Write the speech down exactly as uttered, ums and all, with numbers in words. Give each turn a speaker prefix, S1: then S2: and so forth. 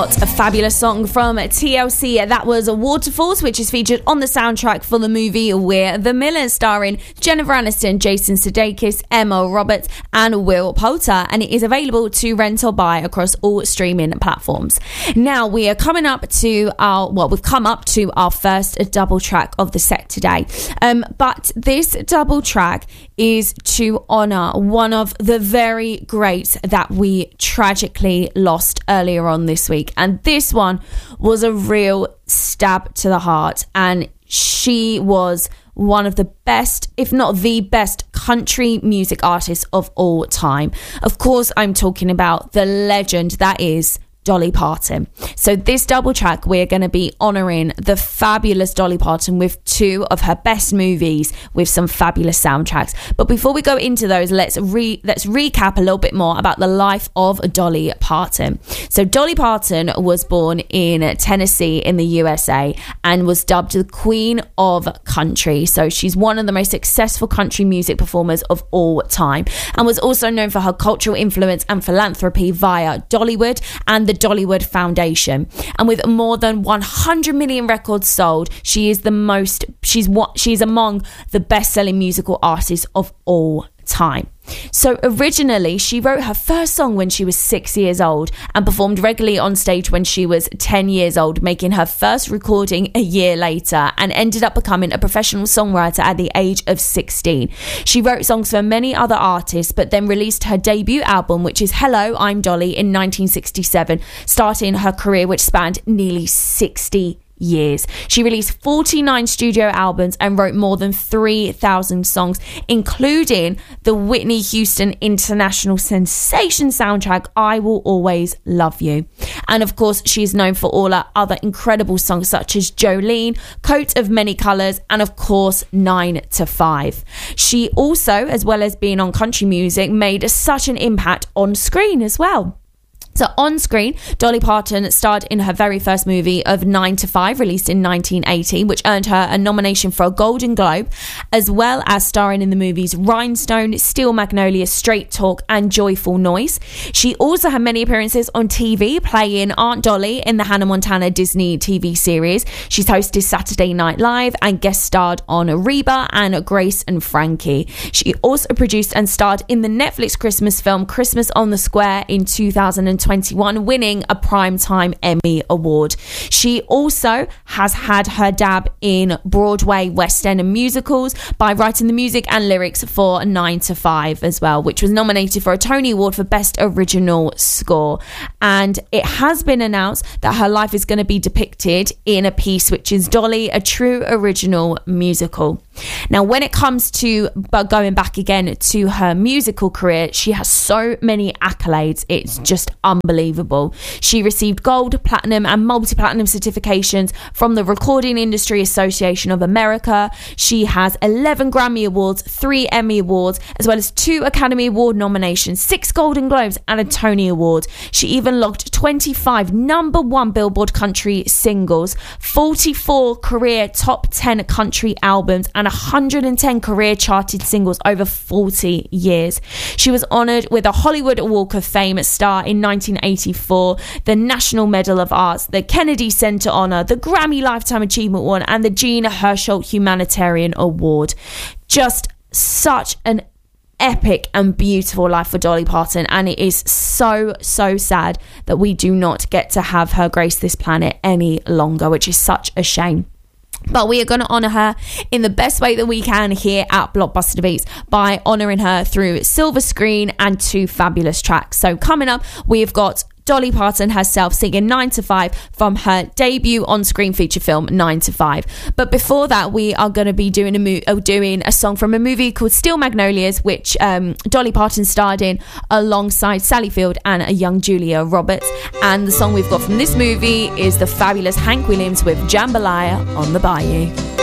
S1: A fabulous song from T L C. That was Waterfalls, which is featured on the soundtrack for the movie We're the Millers, starring Jennifer Aniston, Jason Sudeikis, Emma Roberts and Will Poulter, and it is available to rent or buy across all streaming platforms. Now we are coming up to our well we've come up to our first double track of the set today, um, but this double track is to honour one of the very greats that we tragically lost earlier on this week. And this one was a real stab to the heart. And she was one of the best, if not the best, country music artists of all time. Of course, I'm talking about the legend that is Dolly Parton. So this double track, we're going to be honouring the fabulous Dolly Parton with two of her best movies with some fabulous soundtracks. But before we go into those, let's re let's recap a little bit more about the life of Dolly Parton. So Dolly Parton was born in Tennessee in the U S A and was dubbed the Queen of Country. So she's one of the most successful country music performers of all time, and was also known for her cultural influence and philanthropy via Dollywood and the Dollywood Foundation. And with more than one hundred million records sold, she is the most she's what she's among the best-selling musical artists of all time. So originally she wrote her first song when she was six years old and performed regularly on stage when she was ten years old, making her first recording a year later, and ended up becoming a professional songwriter at the age of sixteen. She wrote songs for many other artists, but then released her debut album, which is Hello, I'm Dolly, in nineteen sixty-seven, starting her career which spanned nearly sixty years. She released forty-nine studio albums and wrote more than three thousand songs, including the Whitney Houston international sensation soundtrack I Will Always Love You. And of course, she's known for all her other incredible songs such as Jolene, Coat of Many Colours, and of course Nine to Five. She also, as well as being on country music, made such an impact on screen as well. So on screen, Dolly Parton starred in her very first movie of Nine to Five, released in nineteen eighty, which earned her a nomination for a Golden Globe, as well as starring in the movies Rhinestone, Steel Magnolia, Straight Talk and Joyful Noise. She also had many appearances on T V, playing Aunt Dolly in the Hannah Montana Disney T V series. She's hosted Saturday Night Live and guest starred on Reba and Grace and Frankie. She also produced and starred in the Netflix Christmas film Christmas on the Square in two thousand twenty-one, winning a Primetime Emmy Award. She also has had her dab in Broadway, West End and musicals by writing the music and lyrics for Nine to Five as well, which was nominated for a Tony Award for Best Original Score. And it has been announced that her life is going to be depicted in a piece which is Dolly, a True Original Musical. Now, when it comes to going back again to her musical career, she has so many accolades. It's just unbelievable. She received gold, platinum and multi-platinum certifications from the Recording Industry Association of America. She has eleven Grammy Awards, three Emmy Awards, as well as two Academy Award nominations, six Golden Globes and a Tony Award. She even logged twenty-five number one Billboard country singles, forty-four career top ten country albums and one hundred ten career charted singles over forty years. She was honoured with a Hollywood Walk of Fame star in nineteen eighty-four, the National Medal of Arts, the Kennedy Center Honor, the Grammy Lifetime Achievement Award and the Gene Herschel Humanitarian Award. Just such an epic and beautiful life for Dolly Parton, and it is so so sad that we do not get to have her grace this planet any longer, which is such a shame. But we are going to honour her in the best way that we can here at Blockbuster Beats by honouring her through Silver Screen and two fabulous tracks. So coming up, we've got Dolly Parton herself singing Nine to Five from her debut on-screen feature film Nine to Five. But before that, we are going to be doing a mo- uh, doing a song from a movie called Steel Magnolias, which um, Dolly Parton starred in alongside Sally Field and a young Julia Roberts. And the song we've got from this movie is the fabulous Hank Williams with Jambalaya on the Bayou.